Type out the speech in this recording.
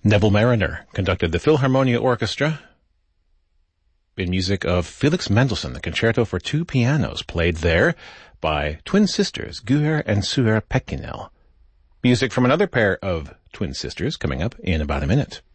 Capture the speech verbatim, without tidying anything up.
Neville Mariner conducted the Philharmonia Orchestra in music of Felix Mendelssohn, the concerto for two pianos, played there by twin sisters Guer and Suer Pekinel. Music from another pair of twin sisters coming up in about a minute.